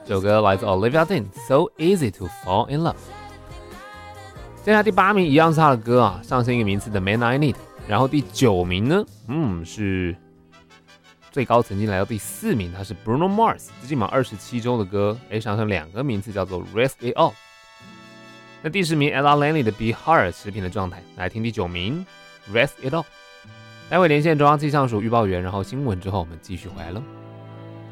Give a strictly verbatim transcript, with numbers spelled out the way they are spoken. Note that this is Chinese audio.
这首歌来自 Olivia Dean So Easy to Fall in Love。接下来第八名一样是他的歌啊，上升一个名次的 Man I Need。然后第九名呢，嗯，是最高曾经来到第四名，它是 Bruno Mars 最近满二十七周的歌，哎，上升两个名次，叫做 Risk It All。那第十名 Ella Langley 的 Be Hard 持平的状态，来听第九名 Risk It All。待会连线中央气象署预报员，然后新闻之后我们继续回来了。